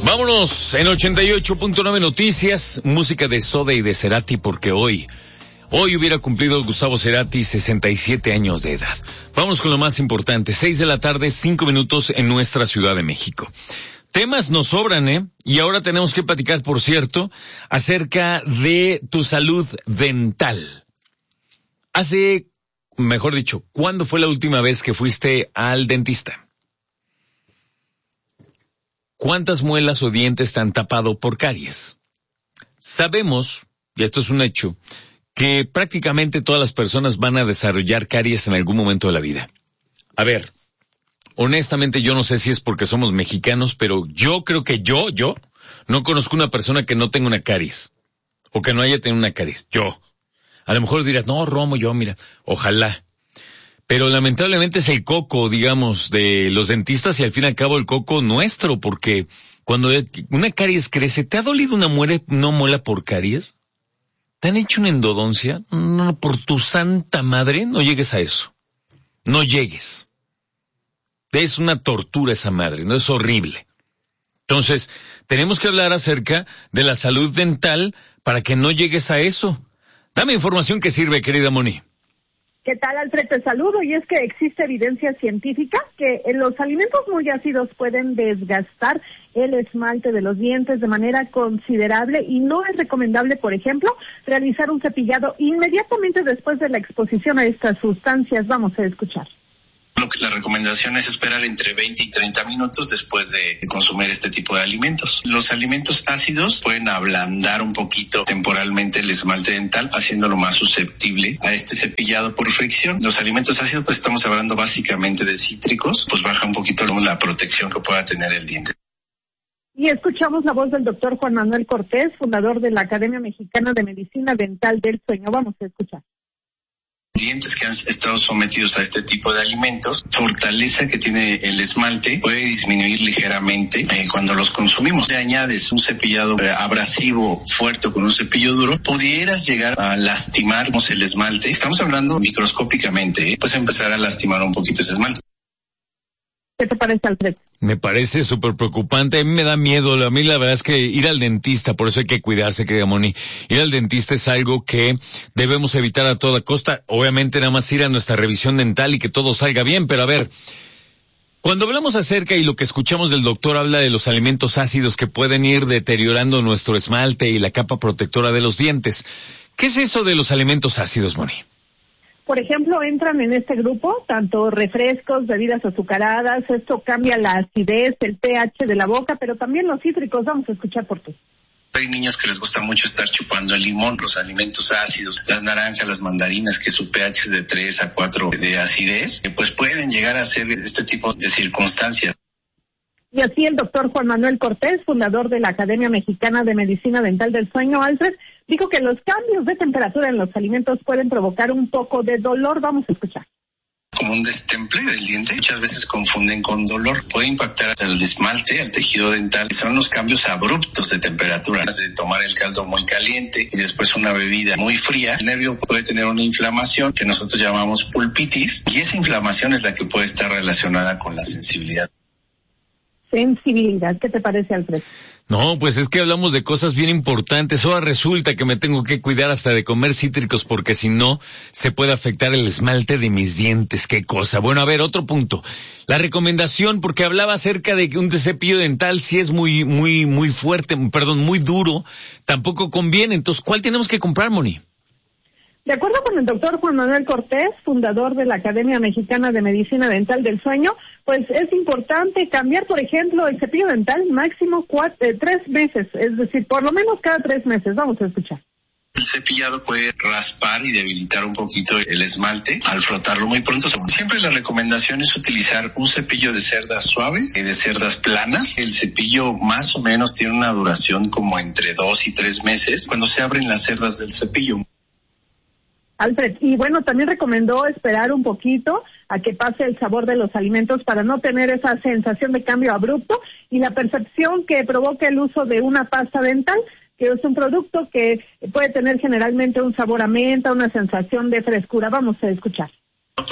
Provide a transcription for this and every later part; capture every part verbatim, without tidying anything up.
Vámonos en ochenta y ocho punto nueve Noticias, música de Soda y de Cerati, porque hoy, hoy hubiera cumplido Gustavo Cerati sesenta y siete años de edad. Vámonos con lo más importante, seis de la tarde, cinco minutos en nuestra Ciudad de México. Temas nos sobran, ¿eh? Y ahora tenemos que platicar, por cierto, acerca de tu salud dental. Hace, mejor dicho, ¿cuándo fue la última vez que fuiste al dentista? ¿Cuántas muelas o dientes te han tapado por caries? Sabemos, y esto es un hecho, que prácticamente todas las personas van a desarrollar caries en algún momento de la vida. A ver, honestamente yo no sé si es porque somos mexicanos, pero yo creo que yo, yo, no conozco una persona que no tenga una caries, o que no haya tenido una caries, yo. A lo mejor dirás, no, Romo, yo, mira, ojalá. Pero lamentablemente es el coco, digamos, de los dentistas y al fin y al cabo el coco nuestro, porque cuando una caries crece, ¿te ha dolido una muela, no muela por caries? ¿Te han hecho una endodoncia? No, por tu santa madre, no llegues a eso. No llegues. Es una tortura esa madre, no es horrible. Entonces, tenemos que hablar acerca de la salud dental para que no llegues a eso. Dame información que sirve, querida Moni. ¿Qué tal, Alfred? Te saludo. Y es que existe evidencia científica que los alimentos muy ácidos pueden desgastar el esmalte de los dientes de manera considerable y no es recomendable, por ejemplo, realizar un cepillado inmediatamente después de la exposición a estas sustancias. Vamos a escuchar. Lo que la recomendación es esperar entre veinte y treinta minutos después de consumir este tipo de alimentos. Los alimentos ácidos pueden ablandar un poquito temporalmente el esmalte dental, haciéndolo más susceptible a este cepillado por fricción. Los alimentos ácidos, pues estamos hablando básicamente de cítricos, pues baja un poquito la protección que pueda tener el diente. Y escuchamos la voz del doctor Juan Manuel Cortés, fundador de la Academia Mexicana de Medicina Dental del Sueño. Vamos a escuchar. Dientes que han estado sometidos a este tipo de alimentos, fortaleza que tiene el esmalte puede disminuir ligeramente eh, cuando los consumimos. Si añades un cepillado eh, abrasivo fuerte con un cepillo duro, pudieras llegar a lastimar el esmalte. Estamos hablando microscópicamente, eh, pues empezar a lastimar un poquito ese esmalte. ¿Qué te parece, Alfred? Me parece súper preocupante, a mí me da miedo, a mí la verdad es que ir al dentista, por eso hay que cuidarse, querida Moni, ir al dentista es algo que debemos evitar a toda costa, obviamente nada más ir a nuestra revisión dental y que todo salga bien, pero a ver, cuando hablamos acerca y lo que escuchamos del doctor habla de los alimentos ácidos que pueden ir deteriorando nuestro esmalte y la capa protectora de los dientes, ¿qué es eso de los alimentos ácidos, Moni? Por ejemplo, entran en este grupo tanto refrescos, bebidas azucaradas, esto cambia la acidez, el pH de la boca, pero también los cítricos. Vamos a escuchar por qué. Hay niños que les gusta mucho estar chupando el limón, los alimentos ácidos, las naranjas, las mandarinas, que su pH es de tres a cuatro de acidez, pues pueden llegar a ser este tipo de circunstancias. Y así el doctor Juan Manuel Cortés, fundador de la Academia Mexicana de Medicina Dental del Sueño, Alfred, dijo que los cambios de temperatura en los alimentos pueden provocar un poco de dolor. Vamos a escuchar. Como un destemple del diente, muchas veces confunden con dolor. Puede impactar al esmalte, al tejido dental. Son los cambios abruptos de temperatura, de tomar el caldo muy caliente y después una bebida muy fría. El nervio puede tener una inflamación que nosotros llamamos pulpitis y esa inflamación es la que puede estar relacionada con la sensibilidad. Sensibilidad, ¿qué te parece, Alfred? No, pues es que hablamos de cosas bien importantes. Ahora resulta que me tengo que cuidar hasta de comer cítricos porque si no, se puede afectar el esmalte de mis dientes. Qué cosa. Bueno, a ver, otro punto. La recomendación, porque hablaba acerca de que un cepillo dental si es muy, muy, muy fuerte, perdón, muy duro, tampoco conviene. Entonces, ¿cuál tenemos que comprar, Moni? De acuerdo con el doctor Juan Manuel Cortés, fundador de la Academia Mexicana de Medicina Dental del Sueño, pues es importante cambiar, por ejemplo, el cepillo dental máximo cuatro, eh, tres meses, es decir, por lo menos cada tres meses. Vamos a escuchar. El cepillado puede raspar y debilitar un poquito el esmalte al frotarlo muy pronto. Siempre la recomendación es utilizar un cepillo de cerdas suaves y de cerdas planas. El cepillo más o menos tiene una duración como entre dos y tres meses cuando se abren las cerdas del cepillo. Alfred, y bueno, también recomendó esperar un poquito a que pase el sabor de los alimentos para no tener esa sensación de cambio abrupto y la percepción que provoca el uso de una pasta dental, que es un producto que puede tener generalmente un sabor a menta, una sensación de frescura. Vamos a escuchar. Pues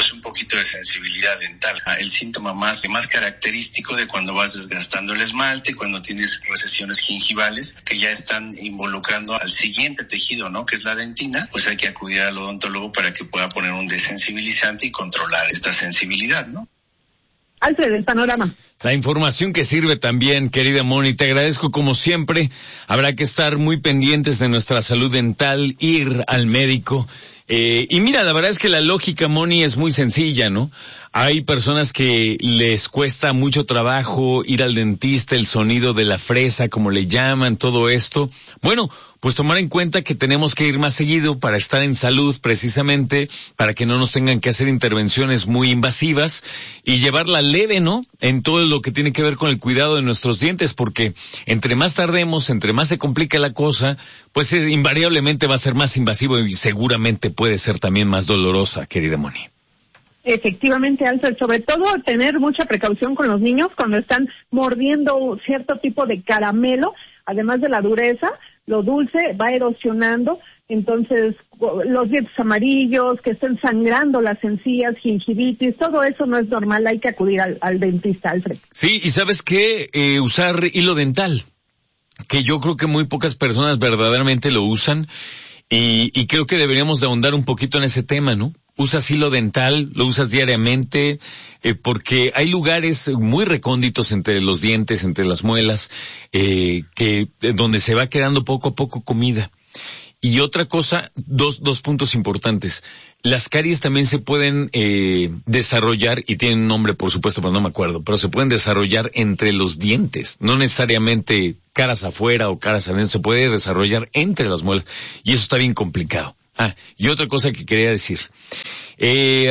pues un poquito de sensibilidad dental. El síntoma más, más característico de cuando vas desgastando el esmalte, cuando tienes recesiones gingivales que ya están involucrando al siguiente tejido, ¿no? Que es la dentina, pues hay que acudir al odontólogo para que pueda poner un desensibilizante y controlar esta sensibilidad, ¿no? Alfred, el panorama. La información que sirve también, querida Moni, te agradezco como siempre. Habrá que estar muy pendientes de nuestra salud dental, ir al médico. Eh, y mira, la verdad es que la lógica, Moni, es muy sencilla, ¿no? Hay personas que les cuesta mucho trabajo ir al dentista, el sonido de la fresa, como le llaman, todo esto. Bueno, pues tomar en cuenta que tenemos que ir más seguido para estar en salud, precisamente, para que no nos tengan que hacer intervenciones muy invasivas y llevarla leve, ¿no? En todo lo que tiene que ver con el cuidado de nuestros dientes, porque entre más tardemos, entre más se complica la cosa, pues eh, invariablemente va a ser más invasivo y seguramente puede ser también más dolorosa, querida Moni. Efectivamente, Alfred, sobre todo tener mucha precaución con los niños cuando están mordiendo cierto tipo de caramelo, además de la dureza, lo dulce va erosionando, entonces los dientes amarillos, que estén sangrando las encías, gingivitis, todo eso no es normal, hay que acudir al, al dentista, Alfred. Sí, y ¿sabes qué? Eh, usar hilo dental, que yo creo que muy pocas personas verdaderamente lo usan, y, y creo que deberíamos de ahondar un poquito en ese tema, ¿no? Usas hilo dental, lo usas diariamente, eh, porque hay lugares muy recónditos entre los dientes, entre las muelas, eh, que eh, donde se va quedando poco a poco comida. Y otra cosa, dos, dos puntos importantes. Las caries también se pueden eh, desarrollar, y tienen un nombre por supuesto, pero no me acuerdo, pero se pueden desarrollar entre los dientes, no necesariamente caras afuera o caras adentro, se puede desarrollar entre las muelas, y eso está bien complicado. Ah, y otra cosa que quería decir. Eh,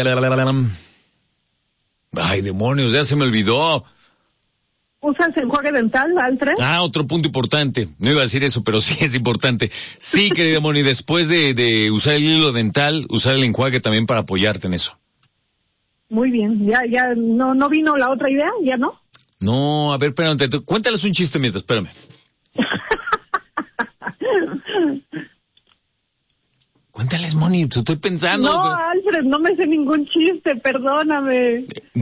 ay, demonios, ya se me olvidó. ¿Usas enjuague dental, Alfred? Ah, otro punto importante. No iba a decir eso, pero sí es importante. Sí, querida Moni, después de, de usar el hilo dental, usar el enjuague también para apoyarte en eso. Muy bien, ya, ya, no, no vino la otra idea, ¿ya no? No, a ver, espérame, cuéntales un chiste mientras, espérame. Cuéntales, Moni, estoy pensando. No, Alfred, no me sé ningún chiste, perdóname.